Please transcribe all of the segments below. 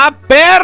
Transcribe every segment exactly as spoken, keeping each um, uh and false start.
¡Ah,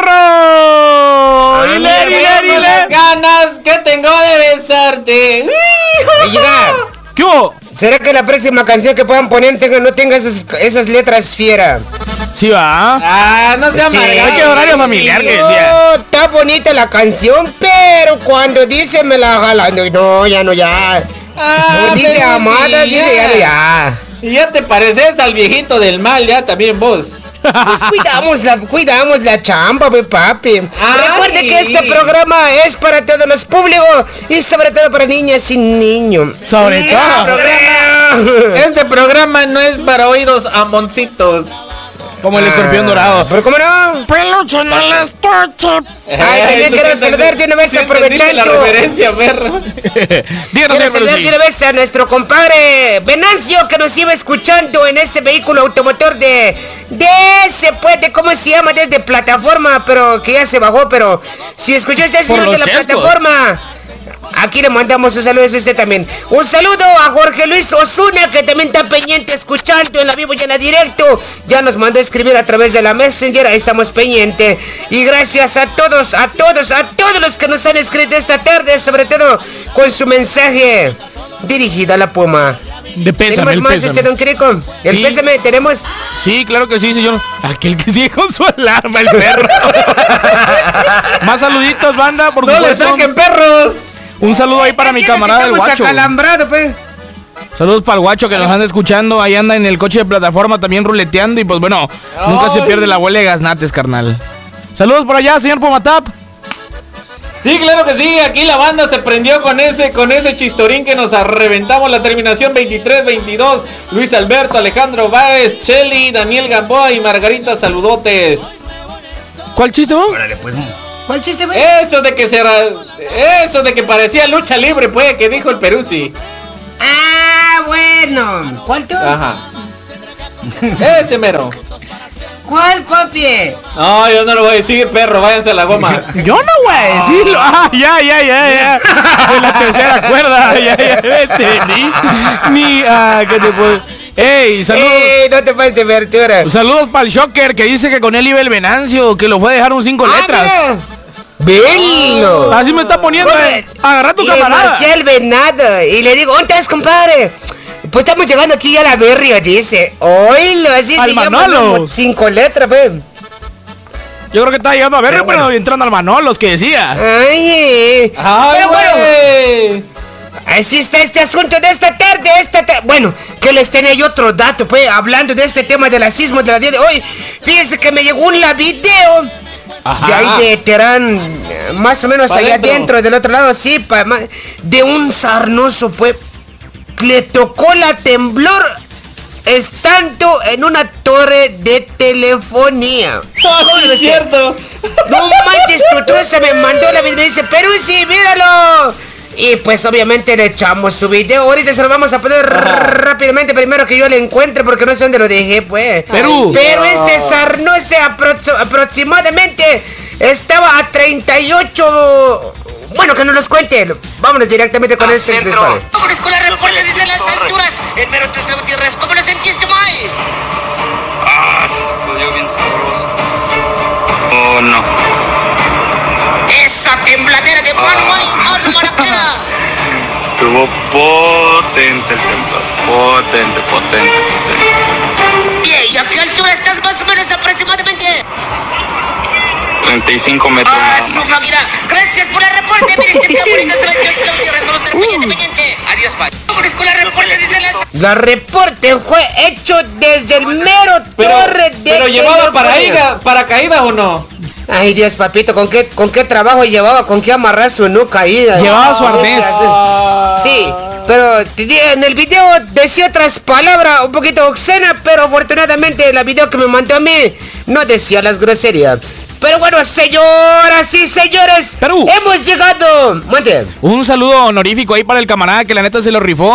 perro! ¡Dile, dile, dile! Las ganas que tengo de besarte. Oiga, ¿qué hubo? ¿Será que la próxima canción que puedan poner tenga, no tenga esas, esas letras fiera? Sí, va. Ah, no se amarga. Sí, qué horario familiar que decía. No, está bonita la canción, pero cuando dice me la jala. No, no ya no, ya. Ah, dice amada, sí, dice ya no, ya. Y ya te pareces al viejito del mal, ya también vos. Pues cuidamos la, cuidamos la chamba, mi papi. Ay. Recuerde que este programa es para todos los públicos y sobre todo para niñas y niños. Sobre Este todo. programa, este programa no es para oídos amoncitos. Como el escorpión dorado. ¿Pero cómo no? Peluche en el estuche. Ay, también quiero saludar de una vez aprovechando la referencia, perro. Díganos, quiero saludar sí. de una vez a nuestro compadre Venancio, que nos iba escuchando en ese vehículo automotor de... De ese, pues, de cómo se llama, desde plataforma, pero que ya se bajó, pero... Si escuchó este señor de la chescos. plataforma... Aquí le mandamos un saludo a usted también. Un saludo a Jorge Luis Osuna, que también está pendiente escuchando en la vivo y en la directo. Ya nos mandó a escribir a través de la Messenger, ahí estamos pendientes. Y gracias a todos, a todos, a todos los que nos han escrito esta tarde, sobre todo con su mensaje dirigido a la Puma. De pésame, ¿Tenemos el más, pésame. este don Crico? El Sí. pésame, tenemos... Sí, claro que sí, señor. Aquel que sigue con su alarma, el perro. Más saluditos, banda, por ¡No le supuesto. saquen, perros! Un saludo ahí para mi camarada el Guacho. acalambrados, pues. Saludos para el Guacho que nos anda escuchando. Ahí anda en el coche de plataforma también ruleteando. Y pues bueno, nunca se pierde la huele de gaznates, carnal. Saludos por allá, señor Pomatap. Sí, claro que sí, aquí la banda se prendió con ese con ese chistorín que nos reventamos la terminación veintitrés veintidós. Luis Alberto, Alejandro Báez, Cheli, Daniel Gamboa y Margarita, saludotes. ¿Cuál chiste, vos? Órale, pues. ¿Cuál chiste, güey? Eso de que se eso de que parecía lucha libre, pues, que dijo el Peruzzi. Ah, bueno. ¿Cuál tú? Ajá. Ese mero. ¿Cuál, papi? No, yo no lo voy a decir, perro, váyanse a la goma. Yo no voy a decirlo. Ah, ya, ya, ya, ya. De la tercera cuerda. Ya, ya, vete. Ni, ni, ah, ¿qué te puedo? Ey, saludos. Ey, no te faltes abertura. Saludos para el Shocker que dice que con él iba el Venancio, que lo fue a dejar un cinco letras. ¡Velo! Así me está poniendo. Eh. Agarra tu y camarada. le marqué al venado y le digo, ¿dónde estás, compadre? Pues estamos llegando aquí a la Berrio, dice. Oílo, así Al se llama. Manolo. Como cinco letras, pues. Yo creo que está llegando a ver, pero, Pero bueno. entrando al Manolos que decía. Ay, eh. Ay, Pero bueno, güey. así está este asunto de esta tarde, esta ta- Bueno, que les tenía yo otro dato, pues, hablando de este tema del racismo de la día de hoy. Fíjense que me llegó un la video Ajá. de ahí de Terán, eh, más o menos Pa' allá dentro. adentro, del otro lado, sí, pa- ma- de un sarnoso, pues, le tocó la temblor estando en una torre de telefonía. Ah, sí, es cierto. No manches, tu truza me mandó la video y me dice, Perú, sí, míralo. Y pues obviamente le echamos su video. Ahorita se lo vamos a poner rápidamente, primero que yo le encuentre, porque no sé dónde lo dejé, pues. Perú. Pero este sarnoso aprox- aproximadamente estaba a treinta y ocho. Bueno, que no nos cuente. Vámonos directamente con este disparo. Vámonos con la reporte desde las alturas. El mero Tuxtla Gutiérrez, ¿cómo lo sentiste, Moy? Ah, se sacudió bien sabroso. Oh, no. Esa tembladera de mano, Moy, mano maraquera. Estuvo potente el temblor. Potente, potente, potente. Bien, ¿y a qué altura estás más o menos aproximadamente? treinta y cinco metros Ah, nada su más. máquina. Gracias por el reporte. Mire este qué bonito se ve el Tuxtla Gutiérrez. Vamos a estar pendiente, pendiente. Adiós, bye. Vámonos con la reporte desde las... La reporte fue hecho desde el mero Pero, torre de pero llevaba telefonía. paraíga- paracaídas o no. Ay, Dios, papito, ¿con qué, con qué trabajo llevaba? ¿Con qué amarrar su nuca caída? Llevaba su arnés. Sí, pero te di- en el video decía otras palabras un poquito obscenas, pero afortunadamente el video que me mandó a mí no decía las groserías. Pero bueno, señoras y señores, Perú. hemos llegado. Mande. Un saludo honorífico ahí para el camarada que la neta se lo rifó.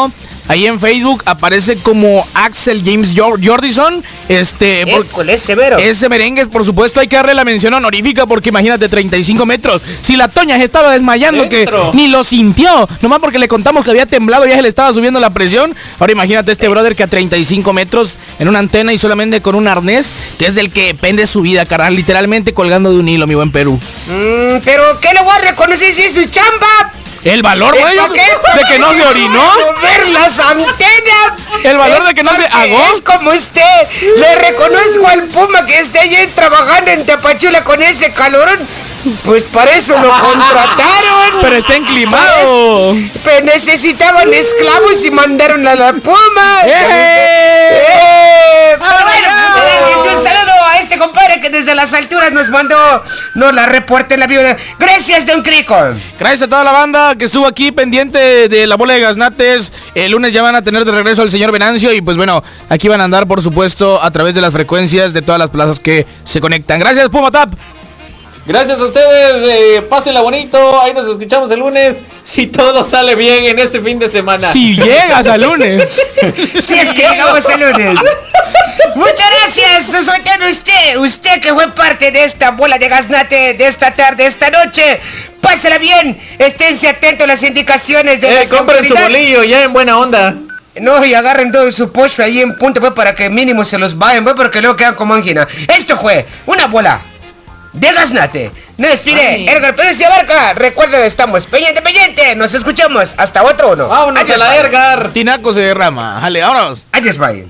ahí en Facebook aparece como Axel James Jordison. Este, por, es severo. Ese merengue, por supuesto, hay que darle la mención honorífica porque imagínate, treinta y cinco metros. Si la Toña se estaba desmayando, Dentro. que ni lo sintió, nomás porque le contamos que había temblado, ya se le estaba subiendo la presión. Ahora imagínate este brother que a treinta y cinco metros en una antena y solamente con un arnés, que es del que depende su vida, carnal, literalmente colgando de un hilo, mi buen Perú. Mm, pero ¿qué le voy a reconocer si es su chamba? El valor, güey, de que no se orinó. Ver las antenas. El valor es de que no se agó. Es como usted. Le reconozco al Puma que esté allí trabajando en Tapachula con ese calorón. Pues para eso lo contrataron. Pero está enclimado. Pues, pues necesitaban esclavos y mandaron a la Puma. ¡Eh! ¡Eh! Pero bueno, muchas gracias. Un saludo a este compadre que desde las alturas nos mandó, nos la reporte en la vida. Gracias, Don Crico. Gracias a toda la banda que estuvo aquí pendiente de la bola de gaznates. El lunes ya van a tener de regreso al señor Venancio. Y pues bueno, aquí van a andar, por supuesto, a través de las frecuencias de todas las plazas que se conectan. Gracias, Puma Tap. Gracias a ustedes, eh, pásenla bonito, ahí nos escuchamos el lunes, si todo sale bien en este fin de semana. Si llegas al lunes. Si es que llegamos el lunes. Muchas gracias, sobre todo usted, usted que fue parte de esta bola de gaznate de esta tarde, esta noche. Pásela bien, esténse atentos a las indicaciones de eh, la compren su bolillo, ya en buena onda. No, y agarren todo su pocho ahí en punto, pues, para que mínimo se los vayan, pues, porque luego quedan como angina. Esto fue una bola de gaznate. Me despide Edgar Pérez y Abarca. Recuerden, estamos pendiente, pendiente. Nos escuchamos. Hasta otro uno. Vámonos. Adiós, a la Edgar. Tinaco se derrama. Dale, vámonos. Adiós, bye.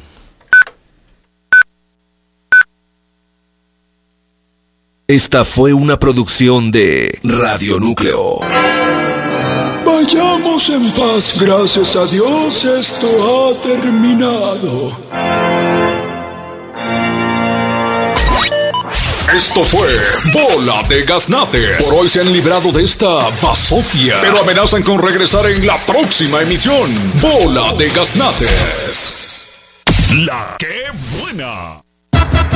Esta fue una producción de Radio Núcleo. Vayamos en paz, gracias a Dios, esto ha terminado. Esto fue Bola de Gaznate. Por hoy se han librado de esta basofia, pero amenazan con regresar en la próxima emisión. Bola de Gaznates. La que buena.